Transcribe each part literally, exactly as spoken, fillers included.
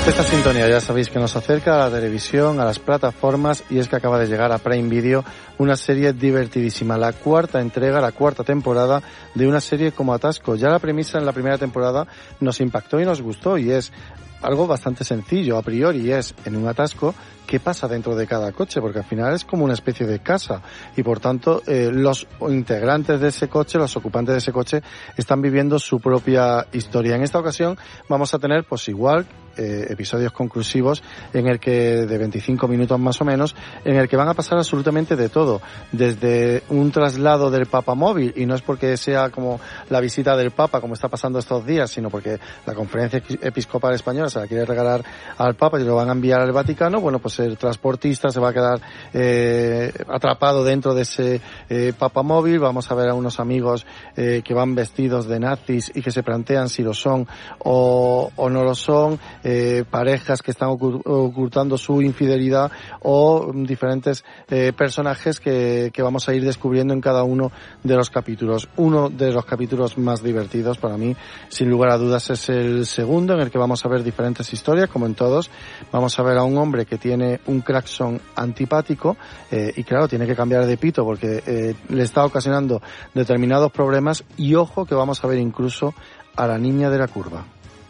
Esta sintonía ya sabéis que nos acerca a la televisión, a las plataformas, y es que acaba de llegar a Prime Video una serie divertidísima, la cuarta entrega, la cuarta temporada de una serie como Atasco. Ya la premisa en la primera temporada nos impactó y nos gustó, y es algo bastante sencillo a priori, es en un atasco qué pasa dentro de cada coche, porque al final es como una especie de casa y por tanto eh, los integrantes de ese coche, los ocupantes de ese coche están viviendo su propia historia. En esta ocasión vamos a tener pues igual eh, episodios conclusivos en el que de veinticinco minutos más o menos, en el que van a pasar absolutamente de todo, desde un traslado del Papa móvil, y no es porque sea como la visita del Papa como está pasando estos días, sino porque la Conferencia Episcopal Española se la quiere regalar al Papa y lo van a enviar al Vaticano. Bueno, pues el transportista se va a quedar eh, atrapado dentro de ese eh, Papa móvil. Vamos a ver a unos amigos eh, que van vestidos de nazis y que se plantean si lo son o, o no lo son, eh, parejas que están ocultando su infidelidad, o diferentes eh, personajes que, que vamos a ir descubriendo en cada uno de los capítulos. Uno de los capítulos más divertidos para mí, sin lugar a dudas, es el segundo, en el que vamos a ver diferentes historias, como en todos. Vamos a ver a un hombre que tiene un claxon antipático eh, y claro, tiene que cambiar de pito porque eh, le está ocasionando determinados problemas, y ojo que vamos a ver incluso a la niña de la curva.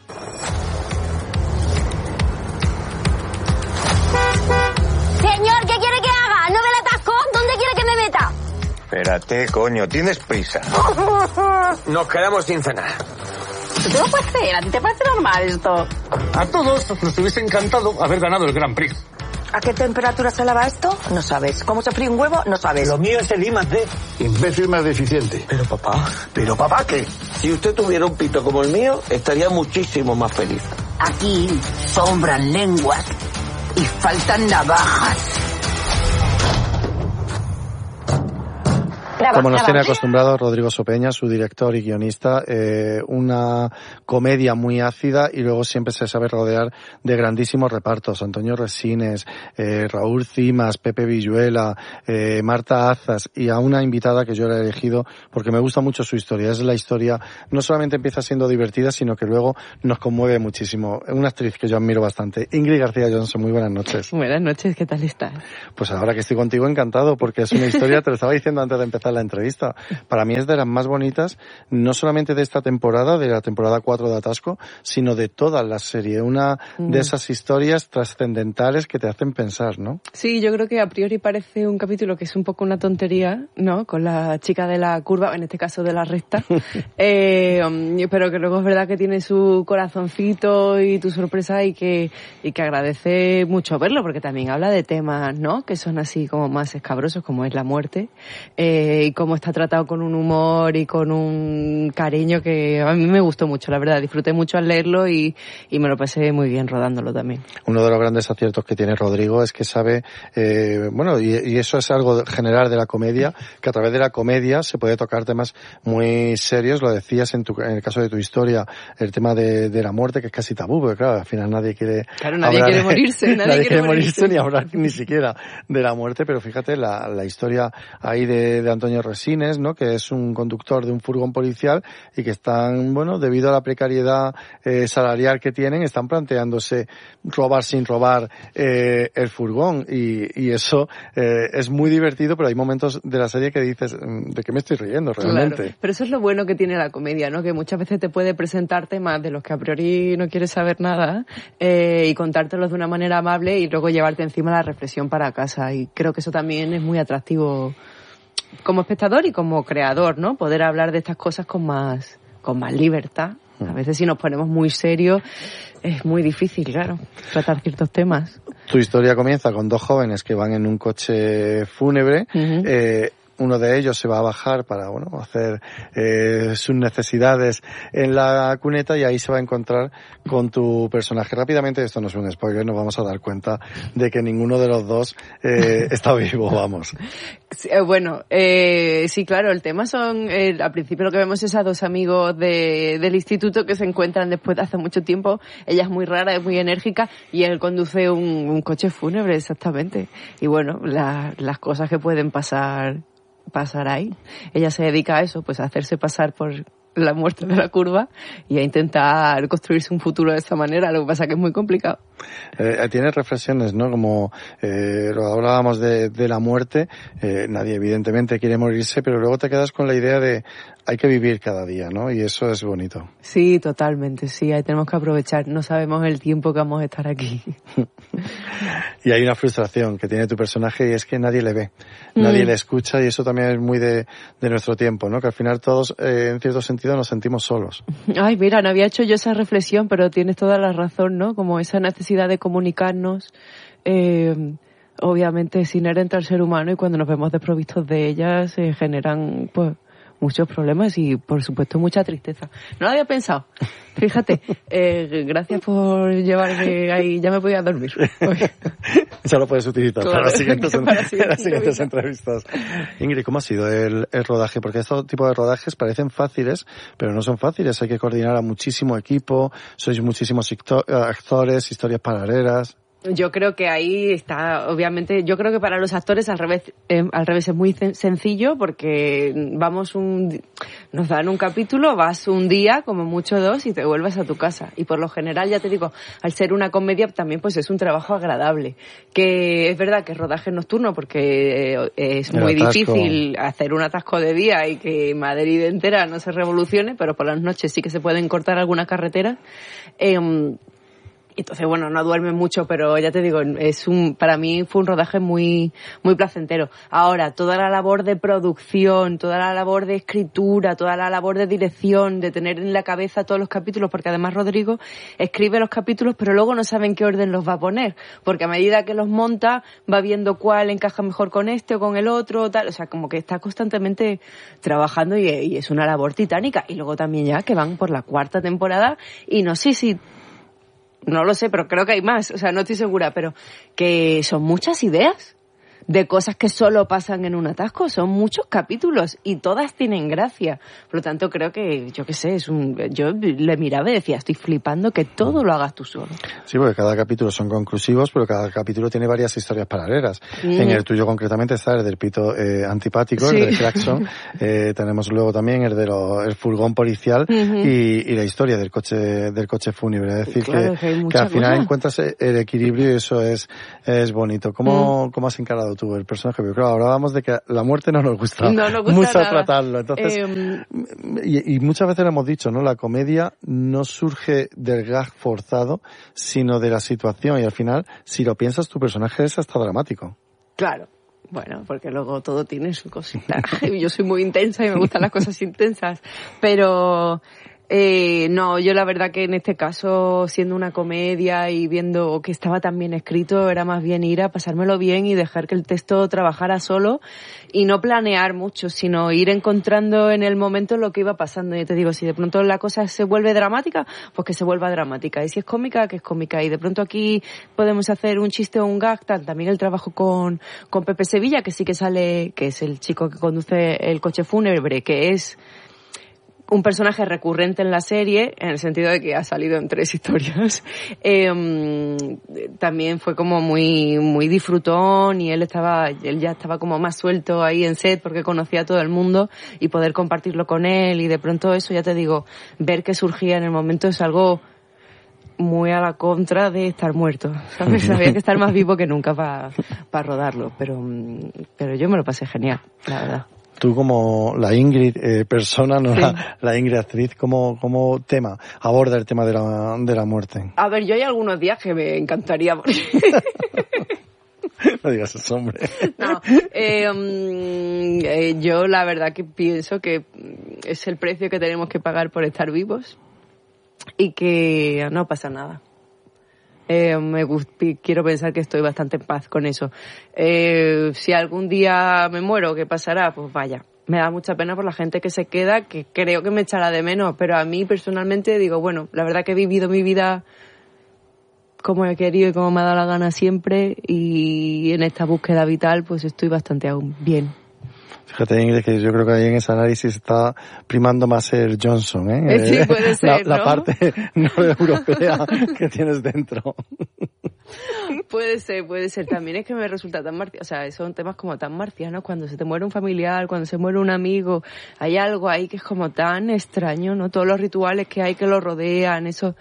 Señor, ¿qué quiere que haga? ¿No me la atasco? ¿Dónde quiere que me meta? Espérate, coño, tienes prisa. Nos quedamos sin cenar. ¿Qué no puede ser? ¿A ti te parece normal esto? A todos nos hubiese encantado haber ganado el Grand Prix. ¿A qué temperatura se lava esto? No sabes. ¿Cómo se fríe un huevo? No sabes. Lo mío es el I más D. Imbécil más deficiente. Pero papá, ¿pero papá qué? Si usted tuviera un pito como el mío, estaría muchísimo más feliz. Aquí sobran lenguas y faltan navajas. Como nos tiene acostumbrado Rodrigo Sopeña, su director y guionista, eh, una comedia muy ácida, y luego siempre se sabe rodear de grandísimos repartos. Antonio Resines, eh, Raúl Cimas, Pepe Villuela, eh, Marta Azas, y a una invitada que yo le he elegido porque me gusta mucho su historia. Es la historia, no solamente empieza siendo divertida, sino que luego nos conmueve muchísimo. Una actriz que yo admiro bastante, Ingrid García Johnson. Muy buenas noches. Buenas noches, ¿qué tal estás? Pues ahora que estoy contigo, encantado, porque es una historia, te lo estaba diciendo antes de empezar la entrevista, para mí es de las más bonitas, no solamente de esta temporada, de la temporada cuatro de Atasco, sino de toda la serie. Una de esas historias trascendentales que te hacen pensar, ¿no? Sí, yo creo que a priori parece un capítulo que es un poco una tontería, ¿no? Con la chica de la curva, en este caso de la recta, eh, pero que luego es verdad que tiene su corazoncito y tu sorpresa, y que, y que agradece mucho verlo, porque también habla de temas, ¿no? Que son así como más escabrosos, como es la muerte, eh, y cómo está tratado con un humor y con un cariño que a mí me gustó mucho, la verdad. Disfruté mucho al leerlo y, y me lo pasé muy bien rodándolo también. Uno de los grandes aciertos que tiene Rodrigo es que sabe, eh, bueno, y, y eso es algo general de la comedia, que a través de la comedia se puede tocar temas muy serios. Lo decías en, tu, en el caso de tu historia, el tema de, de la muerte, que es casi tabú, porque claro, al final nadie quiere... Claro, nadie hablar, quiere morirse. Nadie, nadie quiere morirse, morirse ni hablar ni siquiera de la muerte, pero fíjate la, la historia ahí de, de Antonio Resines, ¿no? Que es un conductor de un furgón policial y que están, bueno, debido a la precariedad eh, salarial que tienen, están planteándose robar sin robar eh, el furgón, y, y eso eh, es muy divertido, pero hay momentos de la serie que dices, ¿de qué me estoy riendo realmente? Claro, pero eso es lo bueno que tiene la comedia, ¿no? Que muchas veces te puede presentar temas de los que a priori no quieres saber nada, eh, y contártelos de una manera amable y luego llevarte encima la reflexión para casa, y creo que eso también es muy atractivo como espectador y como creador, ¿no? Poder hablar de estas cosas con más, con más libertad. A veces si nos ponemos muy serios es muy difícil, claro, tratar ciertos temas. Tu historia comienza con dos jóvenes que van en un coche fúnebre. Uh-huh. eh, Uno de ellos se va a bajar para, bueno, hacer eh, sus necesidades en la cuneta, y ahí se va a encontrar con tu personaje. Rápidamente, esto no es un spoiler, nos vamos a dar cuenta de que ninguno de los dos eh, está vivo, vamos. Sí, eh, bueno, eh, sí, claro, el tema son, eh, al principio lo que vemos es a dos amigos de, del instituto que se encuentran después de hace mucho tiempo. Ella es muy rara, es muy enérgica, y él conduce un, un coche fúnebre, exactamente. Y bueno, la, las cosas que pueden pasar... pasar ahí. Ella se dedica a eso, pues a hacerse pasar por la muerte de la curva y a intentar construirse un futuro de esa manera. Lo que pasa que es muy complicado. Eh, tienes reflexiones, ¿no? Como eh, lo hablábamos de, de la muerte. Eh, nadie evidentemente quiere morirse, pero luego te quedas con la idea de hay que vivir cada día, ¿no? Y eso es bonito. Sí, totalmente, sí. Ahí tenemos que aprovechar. No sabemos el tiempo que vamos a estar aquí. Y hay una frustración que tiene tu personaje y es que nadie le ve, nadie mm. le escucha, y eso también es muy de, de nuestro tiempo, ¿no? Que al final todos, eh, en cierto sentido, nos sentimos solos. Ay, mira, no había hecho yo esa reflexión, pero tienes toda la razón, ¿no? Como esa necesidad de comunicarnos, eh, obviamente es inherente al ser humano, y cuando nos vemos desprovistos de ella se generan, pues, muchos problemas y, por supuesto, mucha tristeza. No lo había pensado. Fíjate, eh, gracias por llevarme ahí. Ya me podía dormir. Ya lo puedes utilizar claro, para las siguientes, para las siguientes, las siguientes entrevistas. Ingrid, ¿cómo ha sido el, el rodaje? Porque este tipo de rodajes parecen fáciles, pero no son fáciles. Hay que coordinar a muchísimo equipo, sois muchísimos actores, historias paralelas. Yo creo que ahí está, obviamente, yo creo que para los actores al revés, eh, al revés es muy sencillo, porque vamos un, nos dan un capítulo, vas un día, como mucho dos, y te vuelves a tu casa. Y por lo general, ya te digo, al ser una comedia también pues es un trabajo agradable. Que es verdad que es rodaje nocturno, porque es muy difícil hacer un atasco de día y que Madrid entera no se revolucione, pero por las noches sí que se pueden cortar algunas carreteras. Eh, Entonces, bueno, no duerme mucho, pero ya te digo, es un, para mí fue un rodaje muy, muy placentero. Ahora, toda la labor de producción, toda la labor de escritura, toda la labor de dirección, de tener en la cabeza todos los capítulos, porque además Rodrigo escribe los capítulos, pero luego no sabe en qué orden los va a poner, porque a medida que los monta, va viendo cuál encaja mejor con este o con el otro, tal, o sea, como que está constantemente trabajando y, y es una labor titánica. Y luego también ya que van por la cuarta temporada, y no sé si, no lo sé, pero creo que hay más, o sea, no estoy segura, pero que son muchas ideas de cosas que solo pasan en un atasco, son muchos capítulos y todas tienen gracia. Por lo tanto, creo que, yo qué sé, es un, yo le miraba y decía, estoy flipando que todo lo hagas tú solo. Sí, porque cada capítulo son conclusivos, pero cada capítulo tiene varias historias paralelas. Mm. En el tuyo concretamente está el del pito eh, antipático, sí. El del claxon. eh, tenemos luego también el del el furgón policial uh-huh. y, y la historia del coche del coche fúnebre. Es decir, claro, que, que, que al final cosa. Encuentras el equilibrio y eso es, es bonito. ¿Cómo, mm. ¿Cómo has encarado tú el personaje? Porque claro, hablábamos de que la muerte no nos gusta, no nos gusta mucho nada. tratarlo. Entonces, eh, y, y muchas veces lo hemos dicho, ¿no? La comedia no surge del gag forzado, sino de la situación. Y al final, si lo piensas, tu personaje es hasta dramático. Claro. Bueno, porque luego todo tiene su cosita. Yo soy muy intensa y me gustan las cosas intensas. Pero Eh, no, yo la verdad que en este caso, siendo una comedia y viendo que estaba tan bien escrito, era más bien ir a pasármelo bien y dejar que el texto trabajara solo y no planear mucho, sino ir encontrando en el momento lo que iba pasando. Y te digo, si de pronto la cosa se vuelve dramática, pues que se vuelva dramática. Y si es cómica, que es cómica. Y de pronto aquí podemos hacer un chiste o un gag. También el trabajo con, con Pepe Sevilla, que sí que sale, que es el chico que conduce el coche fúnebre, que es un personaje recurrente en la serie, en el sentido de que ha salido en tres historias. Eh, también fue como muy muy disfrutón y él estaba él ya estaba como más suelto ahí en set porque conocía a todo el mundo y poder compartirlo con él y de pronto eso, ya te digo, ver que surgía en el momento es algo muy a la contra de estar muerto, ¿sabes? Había que estar más vivo que nunca para pa rodarlo, pero pero yo me lo pasé genial, la verdad. Tú como la Ingrid eh, persona, no sí. la, la Ingrid actriz, ¿cómo, cómo tema aborda el tema de la, de la muerte? A ver, yo hay algunos días que me encantaría morir. No digas eso, hombre. No, eh, um, eh, yo la verdad que pienso que es el precio que tenemos que pagar por estar vivos y que no pasa nada. Eh, me gust- quiero pensar que estoy bastante en paz con eso. Eh, si algún día me muero, ¿qué pasará? Pues vaya, me da mucha pena por la gente que se queda, que creo que me echará de menos, pero a mí personalmente digo, bueno, la verdad que he vivido mi vida como he querido y como me ha dado la gana siempre y en esta búsqueda vital pues estoy bastante aún bien. Fíjate, Ingrid, que yo creo que ahí en ese análisis está primando más el Johnson, ¿eh? Sí, puede ser, la, ¿no? La parte no europea que tienes dentro. Puede ser, puede ser. También es que me resulta tan marciano, o sea, son temas como tan marcianos, cuando se te muere un familiar, cuando se muere un amigo, hay algo ahí que es como tan extraño, ¿no? Todos los rituales que hay que lo rodean, eso,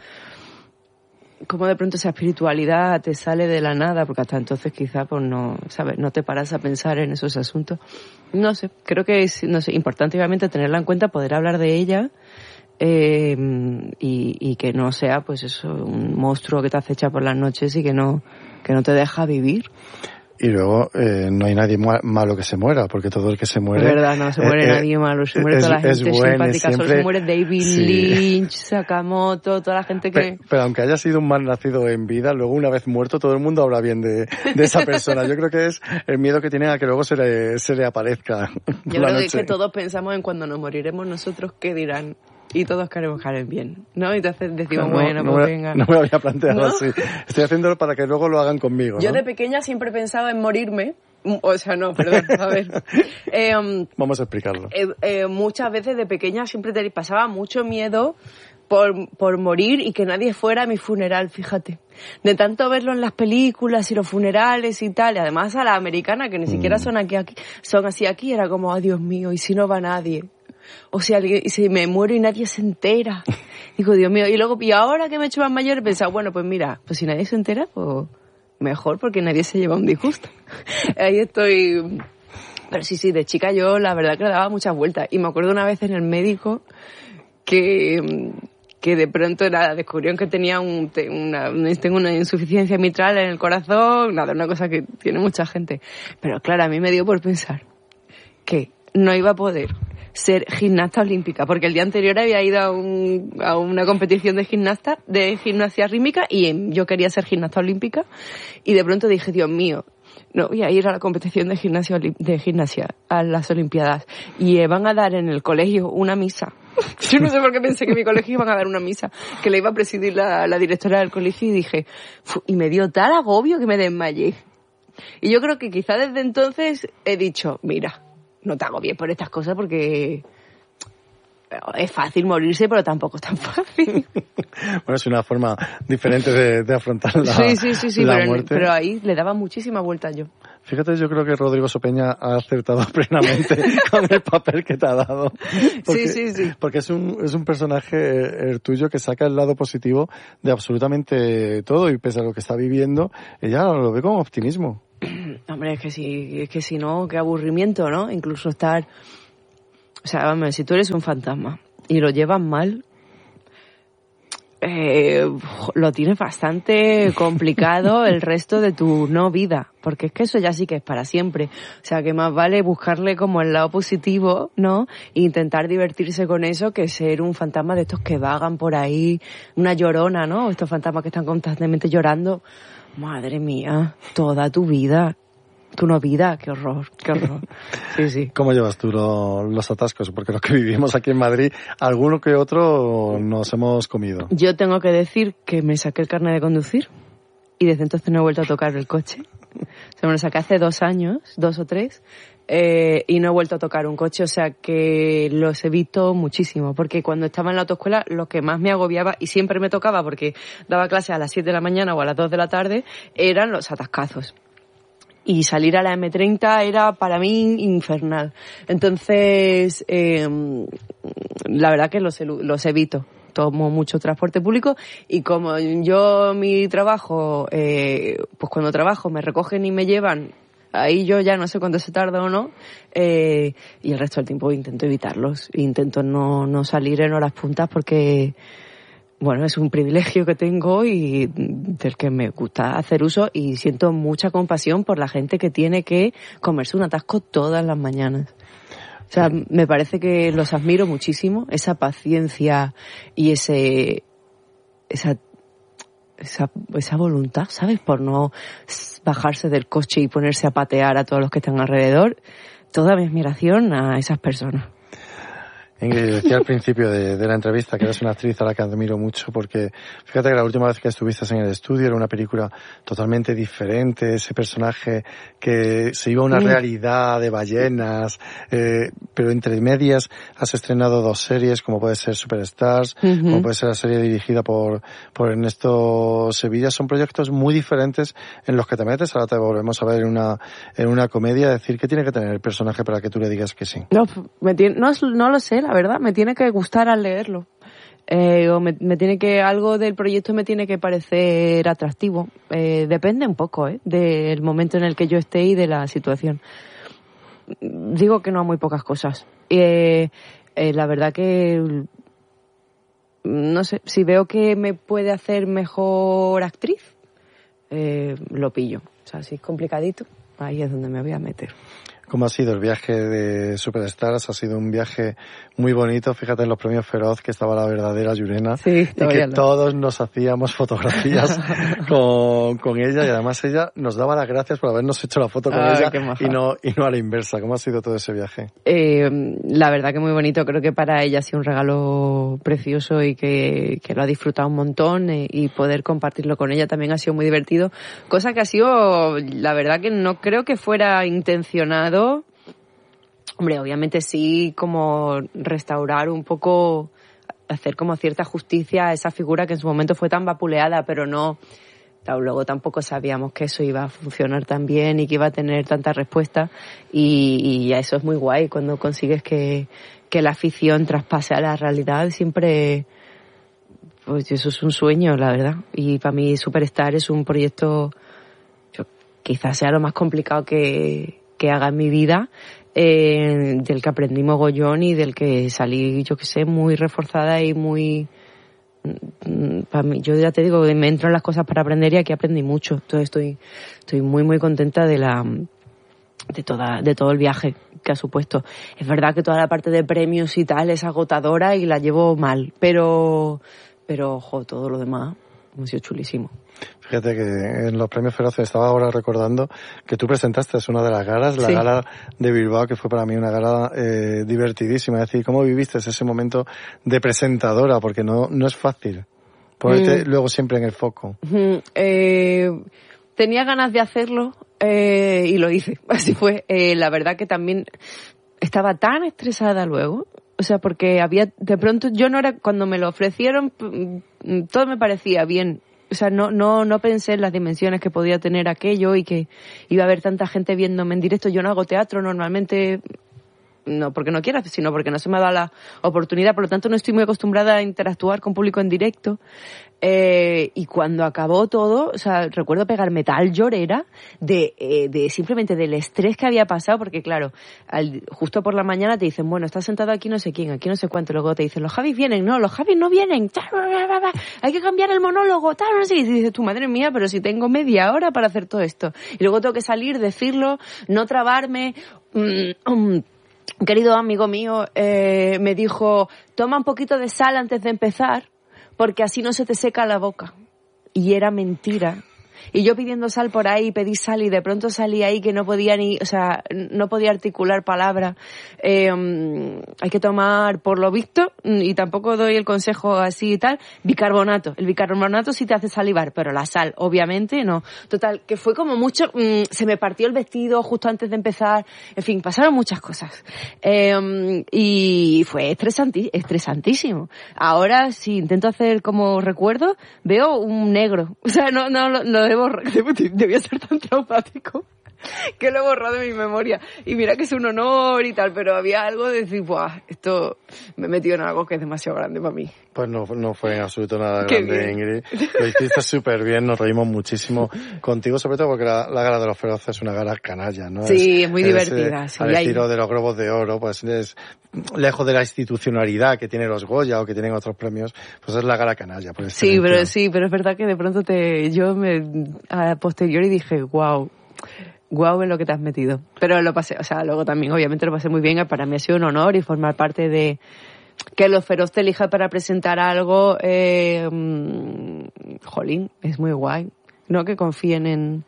como de pronto esa espiritualidad te sale de la nada, porque hasta entonces quizá pues no, ¿sabes? No te paras a pensar en esos asuntos. No sé, creo que es, no sé, importante obviamente tenerla en cuenta, poder hablar de ella. Eh, y, y que no sea pues eso, un monstruo que te acecha por las noches y que no que no te deja vivir. Y luego eh, no hay nadie malo que se muera, porque todo el que se muere... Es verdad, no se muere eh, nadie malo, se muere es, toda la gente bueno, simpática, siempre... solo se muere David sí. Lynch, Sakamoto, toda la gente que... Pero, pero aunque haya sido un mal nacido en vida, luego una vez muerto todo el mundo habla bien de, de esa persona. Yo creo que es el miedo que tienen a que luego se le, se le aparezca. Yo creo que, es que todos pensamos en cuando nos moriremos nosotros, ¿qué dirán? Y todos queremos caer bien, ¿no? Y entonces decimos, no, bueno, no pues me, venga. No me lo había planteado ¿No? así. Estoy haciéndolo para que luego lo hagan conmigo, ¿no? Yo de pequeña siempre pensaba en morirme. O sea, no, perdón, a ver. Eh, um, Vamos a explicarlo. Eh, eh, muchas veces de pequeña siempre te pasaba mucho miedo por, por morir y que nadie fuera a mi funeral, fíjate. De tanto verlo en las películas y los funerales y tal, y además a la americana, que ni mm. siquiera son aquí, aquí, son así aquí, era como, oh Dios mío, ¿y si no va nadie? O sea, si me muero y nadie se entera. Digo, Dios mío. Y luego, y ahora que me he hecho más mayor, he pensado, bueno, pues mira, pues si nadie se entera, pues mejor, porque nadie se lleva un disgusto. Ahí estoy. Pero sí, sí, de chica yo la verdad que le daba muchas vueltas. Y me acuerdo una vez en el médico que, que de pronto nada, descubrieron que tenía un, una, tengo una insuficiencia mitral en el corazón. Nada, una cosa que tiene mucha gente. Pero claro, a mí me dio por pensar que no iba a poder ser gimnasta olímpica, porque el día anterior había ido a, un, a una competición de gimnasta, de gimnasia rítmica, y yo quería ser gimnasta olímpica, y de pronto dije, Dios mío, no voy a ir a la competición de gimnasia, de gimnasia a las olimpiadas, y van a dar en el colegio una misa. Yo no sé por qué pensé que en mi colegio iban a dar una misa, que la iba a presidir la, la directora del colegio, y dije, y me dio tal agobio que me desmayé. Y yo creo que quizá desde entonces he dicho, mira, no te hago bien por estas cosas porque es fácil morirse, pero tampoco es tan fácil. Bueno, es una forma diferente de, de afrontar la, sí, sí, sí, sí, la pero, muerte. Pero ahí le daba muchísima vuelta yo. Fíjate, yo creo que Rodrigo Sopeña ha acertado plenamente con el papel que te ha dado. Porque, sí, sí, sí. Porque es un, es un personaje el tuyo que saca el lado positivo de absolutamente todo, y pese a lo que está viviendo, ella lo ve con optimismo. Hombre, es que si, es que si no, qué aburrimiento, ¿no? Incluso estar... O sea, vamos, si tú eres un fantasma y lo llevas mal, eh, lo tienes bastante complicado el resto de tu no vida, porque es que eso ya sí que es para siempre. O sea, que más vale buscarle como el lado positivo, ¿no? E intentar divertirse con eso que ser un fantasma de estos que vagan por ahí, una llorona, ¿no? Estos fantasmas que están constantemente llorando. Madre mía, toda tu vida. Tu no vida, qué horror, qué horror. Sí, sí. ¿Cómo llevas tú lo, los atascos? Porque los que vivimos aquí en Madrid, alguno que otro nos hemos comido. Yo tengo que decir que me saqué el carnet de conducir y desde entonces no he vuelto a tocar el coche. O sea, me lo saqué hace dos años, dos o tres, eh, y no he vuelto a tocar un coche, o sea que los evito muchísimo, porque cuando estaba en la autoescuela lo que más me agobiaba, y siempre me tocaba porque daba clase a las siete de la mañana o a las dos de la tarde, eran los atascazos. Y salir a la eme treinta era para mí infernal. Entonces, eh, la verdad que los, los evito. Tomo mucho transporte público y como yo mi trabajo, eh, pues cuando trabajo me recogen y me llevan, ahí yo ya no sé cuánto se tarda o no, eh, y el resto del tiempo intento evitarlos. Intento no, no salir en horas puntas porque... Bueno, es un privilegio que tengo y del que me gusta hacer uso, y siento mucha compasión por la gente que tiene que comerse un atasco todas las mañanas. O sea, me parece que los admiro muchísimo, esa paciencia y ese, esa, esa, esa voluntad, ¿sabes? Por no bajarse del coche y ponerse a patear a todos los que están alrededor. Toda mi admiración a esas personas. Ingrid, decía al principio de, de la entrevista que eres una actriz a la que admiro mucho porque fíjate que la última vez que estuviste en el estudio era una película totalmente diferente, ese personaje que se iba a una mm. realidad de ballenas, eh, pero entre medias has estrenado dos series como puede ser Superstars, uh-huh. como puede ser la serie dirigida por, por Ernesto Sevilla. Son proyectos muy diferentes en los que te metes. Ahora te volvemos a ver en una, en una comedia. Decir, ¿qué tiene que tener el personaje para que tú le digas que sí? No, me tiene, no, no lo sé, la verdad, me tiene que gustar al leerlo. Eh, o me, me tiene que, algo del proyecto me tiene que parecer atractivo. Eh, depende un poco, eh, del momento en el que yo esté y de la situación. Digo que no a muy pocas cosas. Eh, eh, la verdad que, no sé, si veo que me puede hacer mejor actriz, eh, lo pillo. O sea, si es complicadito, ahí es donde me voy a meter. ¿Cómo ha sido el viaje de Superstars? Ha sido un viaje muy bonito. Fíjate en los premios Feroz que estaba la verdadera Llurena. Sí, y que no. Todos nos hacíamos fotografías con, con ella y además ella nos daba las gracias por habernos hecho la foto con Ay, ella y no, y no a la inversa. ¿Cómo ha sido todo ese viaje? Eh, la verdad que muy bonito. Creo que para ella ha sido un regalo precioso y que, que lo ha disfrutado un montón eh, y poder compartirlo con ella también ha sido muy divertido. Cosa que ha sido, la verdad que no creo que fuera intencionado. Hombre, obviamente sí, como restaurar un poco, hacer como cierta justicia a esa figura que en su momento fue tan vapuleada, pero no, luego tampoco sabíamos que eso iba a funcionar tan bien y que iba a tener tanta respuesta y, y eso es muy guay cuando consigues que, que la ficción traspase a la realidad, siempre, pues eso es un sueño, la verdad. Y para mí Superstar es un proyecto, yo, quizás sea lo más complicado que que haga en mi vida, eh, del que aprendí mogollón y del que salí, yo que sé, muy reforzada y muy... Para mí, yo ya te digo, me entro en las cosas para aprender y aquí aprendí mucho. Entonces estoy, estoy muy, muy contenta de la... de toda, de todo el viaje que ha supuesto. Es verdad que toda la parte de premios y tal es agotadora y la llevo mal, pero, pero, ojo, todo lo demás ha sido chulísimo. Fíjate que en los premios Feroz estaba ahora recordando que tú presentaste una de las galas, la sí. gala de Bilbao, que fue para mí una gala eh, divertidísima. Es decir, ¿cómo viviste ese momento de presentadora? Porque no, no es fácil ponerte mm. luego siempre en el foco. Mm, eh, tenía ganas de hacerlo eh, y lo hice. Así fue. Eh, la verdad que también estaba tan estresada luego. O sea, porque había, de pronto yo no era, cuando me lo ofrecieron, todo me parecía bien. O sea, no, no, no pensé en las dimensiones que podía tener aquello y que iba a haber tanta gente viéndome en directo. Yo no hago teatro normalmente, no porque no quiera, sino porque no se me ha dado la oportunidad. Por lo tanto, no estoy muy acostumbrada a interactuar con público en directo. Eh, y cuando acabó todo, o sea, recuerdo pegarme tal llorera de, eh, de simplemente del estrés que había pasado, porque claro, al, justo por la mañana te dicen, bueno, está sentado aquí no sé quién, aquí no sé cuánto, luego te dicen, los Javis vienen, no, los Javis no vienen, hay que cambiar el monólogo, tal, no sé, y dices, tu madre mía, pero si tengo media hora para hacer todo esto, y luego tengo que salir, decirlo, no trabarme, um, um, querido amigo mío, eh, me dijo, toma un poquito de sal antes de empezar, porque así no se te seca la boca. Y era mentira. Y yo pidiendo sal por ahí, pedí sal y de pronto salí ahí que no podía ni, o sea, no podía articular palabra. Eh, um, hay que tomar, por lo visto, y tampoco doy el consejo así y tal, bicarbonato. El bicarbonato sí te hace salivar, pero la sal, obviamente, no. Total, que fue como mucho, um, se me partió el vestido justo antes de empezar. En fin, pasaron muchas cosas. Eh, um, y fue estresanti- estresantísimo. Ahora, si intento hacer como recuerdo, veo un negro. O sea, no, no, lo, lo debo, debía ser tan traumático que lo he borrado de mi memoria. Y mira que es un honor y tal, pero había algo de decir, buah, esto me he metido en algo que es demasiado grande para mí. Pues no, no fue en absoluto nada grande, Ingrid. Lo hiciste súper bien, nos reímos muchísimo contigo, sobre todo porque la, la gala de los feroces es una gala canalla, ¿no? Sí, es, es muy es, divertida. Eh, sí, al hay... estilo de los Globos de Oro, pues es lejos de la institucionalidad que tienen los Goya o que tienen otros premios, pues es la gala canalla. Por sí, pero sí, pero es verdad que de pronto te, yo me, a posteriori dije, wow, guau en lo que te has metido. Pero lo pasé, o sea, luego también obviamente lo pasé muy bien. Para mí ha sido un honor y formar parte de que Los Feroz te elija para presentar algo, eh, jolín, es muy guay, ¿no? Que confíen en,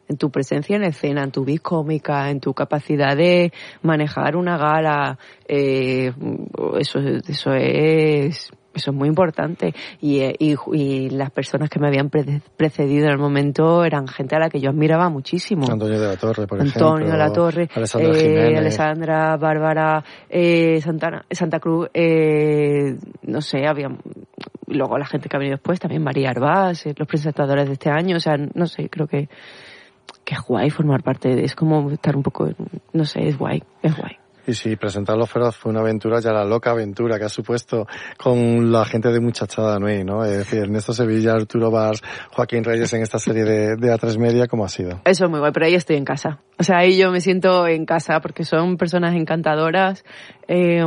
en tu presencia en escena, en tu vis cómica, en tu capacidad de manejar una gala. Eh, eso, eso es... Eso es muy importante. Y, y, y las personas que me habían pre- precedido en el momento eran gente a la que yo admiraba muchísimo. Antonio de la Torre, por Antonio ejemplo. Antonio de la Torre. Alessandra eh, Jiménez. Alessandra, Bárbara, eh, Santana, Santa Cruz, eh, no sé, había... Luego la gente que ha venido después, también María Arbás, eh, los presentadores de este año, o sea, no sé, creo que, que es guay formar parte de... Es como estar un poco... No sé, es guay, es guay. Y si presentarlo Feroz fue una aventura, ya la loca aventura que ha supuesto con la gente de Muchachada Nui, ¿no? Es decir, Ernesto Sevilla, Arturo Valls, Joaquín Reyes en esta serie de, de A tres Media, ¿cómo ha sido? Eso es muy guay, pero ahí estoy en casa. O sea, ahí yo me siento en casa porque son personas encantadoras, eh,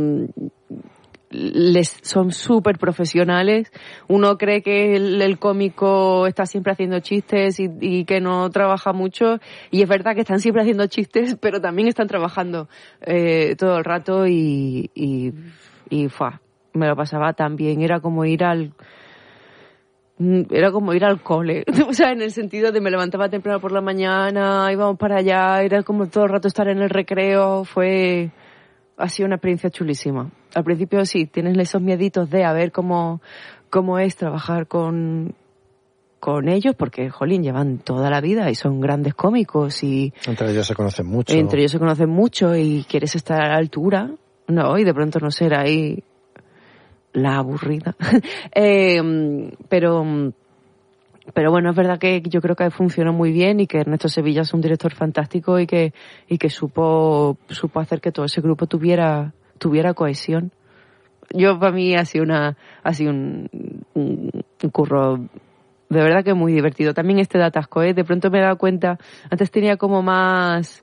les son súper profesionales. Uno cree que el, el cómico está siempre haciendo chistes y, y que no trabaja mucho, y es verdad que están siempre haciendo chistes, pero también están trabajando eh, todo el rato y y, y fua, me lo pasaba tan bien. Era como ir al era como ir al cole, o sea, en el sentido de me levantaba temprano por la mañana, íbamos para allá, era como todo el rato estar en el recreo. Fue Ha sido una experiencia chulísima. Al principio sí, tienes esos mieditos de a ver cómo, cómo es trabajar con, con ellos, porque, jolín, llevan toda la vida y son grandes cómicos y... Entre ellos se conocen mucho. Entre ellos se conocen mucho y quieres estar a la altura, ¿no? Y de pronto no ser ahí la aburrida. eh, pero... Pero bueno, es verdad que yo creo que funcionó muy bien y que Ernesto Sevilla es un director fantástico y que y que supo supo hacer que todo ese grupo tuviera tuviera cohesión. Yo, para mí, ha sido una ha sido un, un, un curro de verdad que muy divertido. También este de Atasco, ¿eh? De pronto me he dado cuenta, antes tenía como más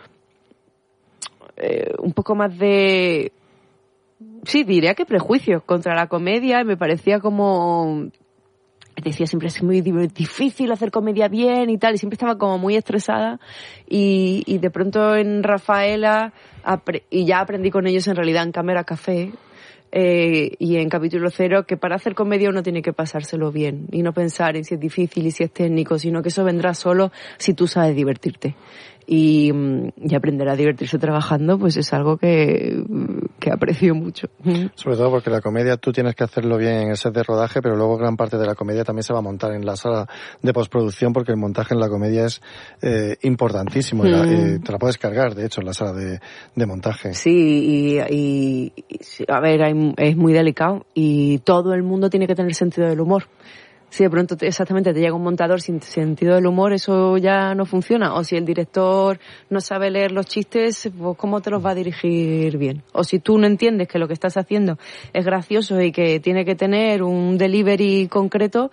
eh, un poco más de sí, diría que prejuicios contra la comedia, y me parecía como... Decía siempre es muy difícil hacer comedia bien y tal, y siempre estaba como muy estresada, y, y de pronto en Rafaela, y ya aprendí con ellos en realidad en Cámara Café, eh, y en Capítulo Cero, que para hacer comedia uno tiene que pasárselo bien y no pensar en si es difícil y si es técnico, sino que eso vendrá solo si tú sabes divertirte. Y, y aprender a divertirse trabajando, pues es algo que, que aprecio mucho. Sobre todo porque la comedia tú tienes que hacerlo bien en el set de rodaje, pero luego gran parte de la comedia también se va a montar en la sala de postproducción, porque el montaje en la comedia es eh, importantísimo. Mm. Y, la, y te la puedes cargar, de hecho, en la sala de, de montaje. Sí, y, y, y a ver, hay, es muy delicado y todo el mundo tiene que tener sentido del humor. Si de pronto te, exactamente te llega un montador sin sentido del humor, eso ya no funciona. O si el director no sabe leer los chistes, pues ¿cómo te los va a dirigir bien? O si tú no entiendes que lo que estás haciendo es gracioso y que tiene que tener un delivery concreto,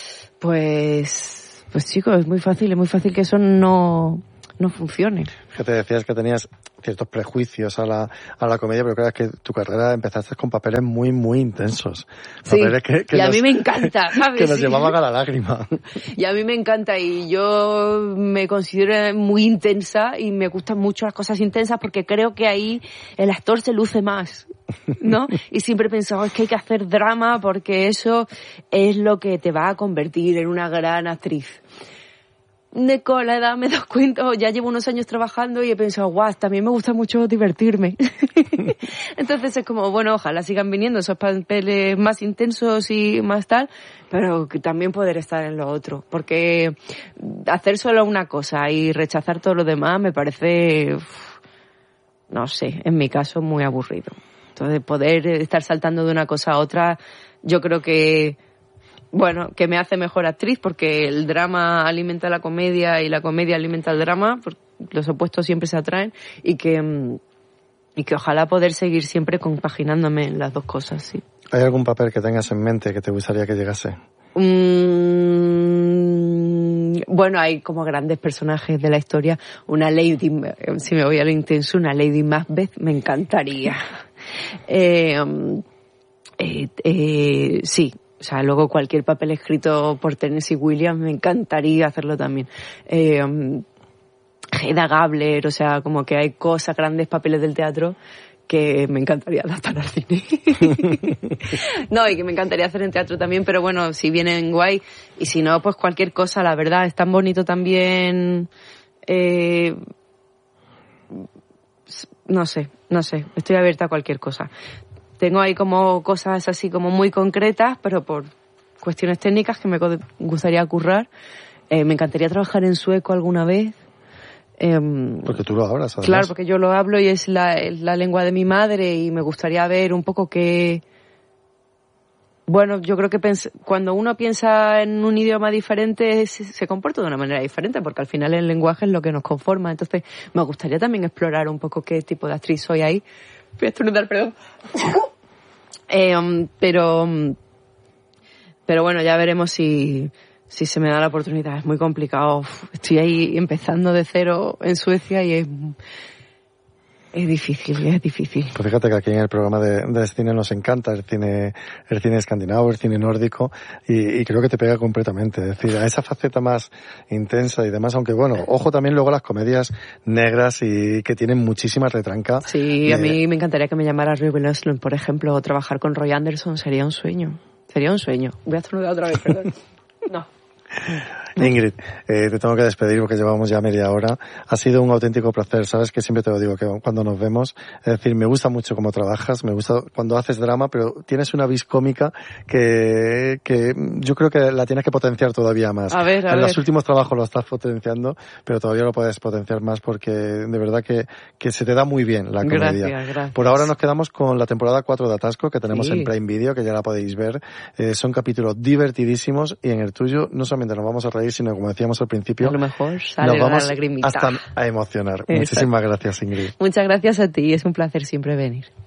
pues, pues chicos, es muy fácil, es muy fácil que eso no, no funcione. Que te decías que tenías ciertos prejuicios a la a la comedia, pero creas que tu carrera empezaste con papeles muy, muy intensos. Sí, papeles que, que y a nos, mí me encanta, ¿sabes? Que nos sí. llevaban a la lágrima. Y a mí me encanta, y yo me considero muy intensa y me gustan mucho las cosas intensas porque creo que ahí el actor se luce más, ¿no? Y siempre he pensado, es que hay que hacer drama porque eso es lo que te va a convertir en una gran actriz. De con la edad me he dado cuenta, ya llevo unos años trabajando y he pensado, guau, también me gusta mucho divertirme. Entonces es como, bueno, ojalá sigan viniendo esos papeles más intensos y más tal, pero que también poder estar en lo otro. Porque hacer solo una cosa y rechazar todo lo demás me parece, no sé, en mi caso muy aburrido. Entonces poder estar saltando de una cosa a otra, yo creo que bueno, que me hace mejor actriz porque el drama alimenta la comedia y la comedia alimenta el drama, los opuestos siempre se atraen, y que y que ojalá poder seguir siempre compaginándome en las dos cosas, sí. ¿Hay algún papel que tengas en mente que te gustaría que llegase? Mm, bueno, hay como grandes personajes de la historia. Una Lady, si me voy a lo intenso, una Lady Macbeth me encantaría. eh, eh, eh, sí. O sea, luego cualquier papel escrito por Tennessee Williams me encantaría hacerlo también. Eh, Hedda Gabler, o sea, como que hay cosas, grandes papeles del teatro que me encantaría adaptar al cine. No, y que me encantaría hacer en teatro también, pero bueno, si vienen guay, y si no, pues cualquier cosa, la verdad, es tan bonito también, eh, no sé, no sé, estoy abierta a cualquier cosa. Tengo ahí como cosas así como muy concretas, pero por cuestiones técnicas que me gustaría currar. Eh, me encantaría trabajar en sueco alguna vez. Eh, porque tú lo hablas, además. Claro, porque yo lo hablo y es la, es la lengua de mi madre, y me gustaría ver un poco qué... Bueno, yo creo que pens- cuando uno piensa en un idioma diferente se, se comporta de una manera diferente, porque al final el lenguaje es lo que nos conforma. Entonces me gustaría también explorar un poco qué tipo de actriz soy ahí. Voy a estornudar, perdón. eh, um, pero, um, pero bueno, ya veremos si... Si se me da la oportunidad. Es muy complicado. Uf, estoy ahí empezando de cero en Suecia y es, es difícil, es difícil. Pues fíjate que aquí en el programa de, de cine nos encanta el cine, el cine escandinavo, el cine nórdico, y, y creo que te pega completamente. Es decir, a esa faceta más intensa y demás, aunque bueno, ojo también luego las comedias negras y que tienen muchísima retranca. Sí, eh, a mí me encantaría que me llamara Ruben Östlund, por ejemplo, o trabajar con Roy Andersson sería un sueño. Sería un sueño. Voy a estornudar otra vez, perdón. No. Ingrid, eh, te tengo que despedir porque llevamos ya media hora. Ha sido un auténtico placer. Sabes que siempre te lo digo que cuando nos vemos, es decir, me gusta mucho cómo trabajas, me gusta cuando haces drama, pero tienes una vis cómica que, que yo creo que la tienes que potenciar todavía más. A ver, a en ver. los últimos trabajos lo estás potenciando, pero todavía lo puedes potenciar más porque de verdad que, que se te da muy bien la comedia. Gracias, gracias. Por ahora nos quedamos con la temporada cuatro de Atasco que tenemos Sí. en Prime Video, que ya la podéis ver. Eh, son capítulos divertidísimos y en el tuyo no solamente nos vamos a reír, sino como decíamos al principio, A lo mejor sale nos vamos la lagrimita. hasta a emocionar. Exacto. Muchísimas gracias, Ingrid. Muchas gracias a ti, es un placer siempre venir.